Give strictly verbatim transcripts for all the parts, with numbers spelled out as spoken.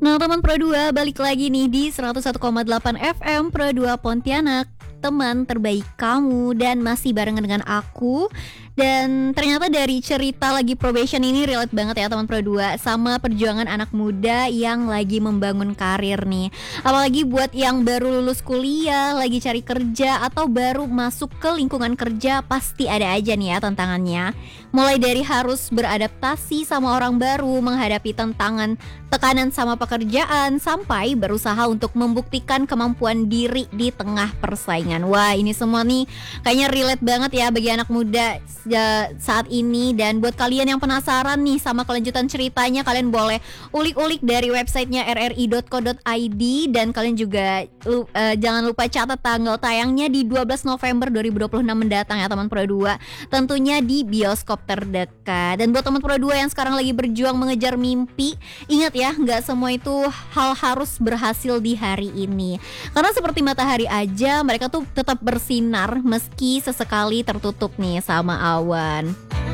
Nah teman Pro dua balik lagi nih di seratus satu koma delapan F M Pro dua Pontianak, teman terbaik kamu, dan masih barengan dengan aku. Dan ternyata dari cerita lagi probation ini relate banget ya teman Pro dua sama perjuangan anak muda yang lagi membangun karir nih. Apalagi buat yang baru lulus kuliah, lagi cari kerja, atau baru masuk ke lingkungan kerja, pasti ada aja nih ya tantangannya. Mulai dari harus beradaptasi sama orang baru, menghadapi tantangan tekanan sama pekerjaan, sampai berusaha untuk membuktikan kemampuan diri di tengah persaingan. Wah, ini semua nih kayaknya relate banget ya bagi anak muda saat ini. Dan buat kalian yang penasaran nih sama kelanjutan ceritanya, kalian boleh ulik-ulik dari websitenya r r i dot co dot i d. Dan kalian juga uh, jangan lupa catat tanggal tayangnya di dua belas November dua ribu dua puluh enam mendatang ya teman Pro dua, tentunya di bioskop terdekat. Dan buat teman Pro dua yang sekarang lagi berjuang mengejar mimpi, ingat ya, nggak semua itu hal harus berhasil di hari ini. Karena seperti matahari aja, mereka tuh tetap bersinar meski sesekali tertutup nih sama awan.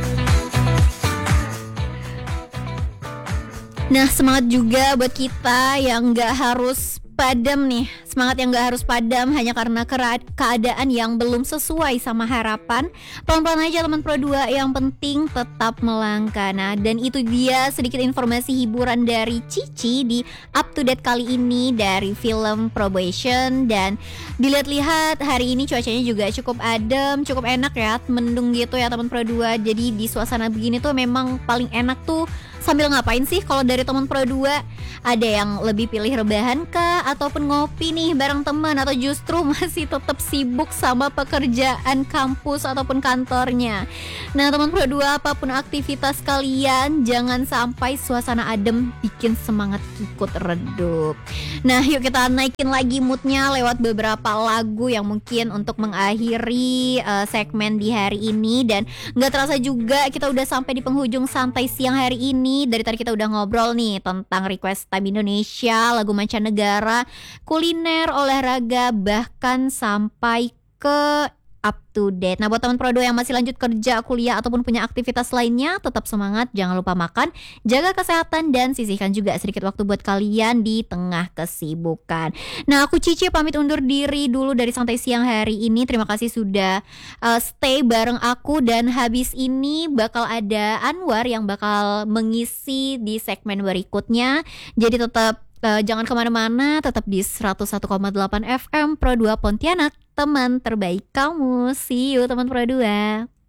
Nah, semangat juga buat kita yang nggak harus padam nih. Semangat yang gak harus padam hanya karena keadaan yang belum sesuai sama harapan. Pelan-pelan aja teman Pro dua, yang penting tetap melangkah. Nah, dan itu dia sedikit informasi hiburan dari Cici di Up to Date kali ini dari film Probation. Dan dilihat-lihat hari ini cuacanya juga cukup adem, cukup enak ya, mendung gitu ya teman Pro dua. Jadi di suasana begini tuh memang paling enak tuh sambil ngapain sih kalau dari teman Pro dua? Ada yang lebih pilih rebahan kah, ataupun ngopi nih bareng teman, atau justru masih tetap sibuk sama pekerjaan kampus ataupun kantornya. Nah teman Pro dua, apapun aktivitas kalian, jangan sampai suasana adem bikin semangat ikut redup. Nah yuk kita naikin lagi moodnya lewat beberapa lagu yang mungkin untuk mengakhiri uh, segmen di hari ini. Dan gak terasa juga kita udah sampai di penghujung santai siang hari ini. Dari tadi kita udah ngobrol nih tentang request time Indonesia, lagu mancanegara, kuliner, olahraga, bahkan sampai ke up to date. Nah buat teman Pro dua yang masih lanjut kerja, kuliah, ataupun punya aktivitas lainnya, tetap semangat, jangan lupa makan, jaga kesehatan, dan sisihkan juga sedikit waktu buat kalian di tengah kesibukan. Nah aku Cici pamit undur diri dulu dari santai siang hari ini. Terima kasih sudah uh, stay bareng aku, dan habis ini bakal ada Anwar yang bakal mengisi di segmen berikutnya. Jadi tetap Uh, jangan kemana-mana, tetap di seratus satu koma delapan F M Pro dua Pontianak, teman terbaik kamu. See you teman Pro dua.